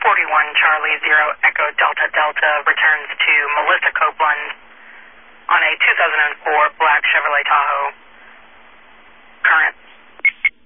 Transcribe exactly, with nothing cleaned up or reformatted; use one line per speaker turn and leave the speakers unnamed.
forty-one Charlie Zero Echo Delta Delta returns to Melissa Copeland on a two thousand four black Chevrolet Tahoe. Current